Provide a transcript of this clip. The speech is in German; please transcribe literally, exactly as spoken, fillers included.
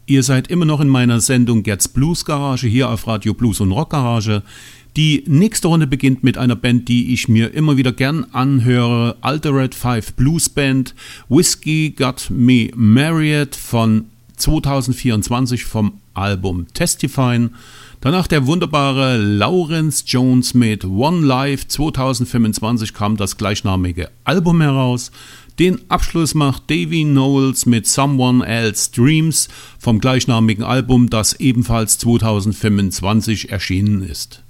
Ihr seid immer noch in meiner Sendung Gerd's Blues Garage hier auf Radio Blues und Rock Garage. Die nächste Runde beginnt mit einer Band, die ich mir immer wieder gern anhöre. Altered Five Blues Band, Whiskey Got Me Married von zwanzig vierundzwanzig vom Album Testifying. Danach der wunderbare Lawrence Jones mit One Life. zwanzig fünfundzwanzig kam das gleichnamige Album heraus. Den Abschluss macht Davy Knowles mit Someone Else Dreams vom gleichnamigen Album, das ebenfalls zwanzig fünfundzwanzig erschienen ist.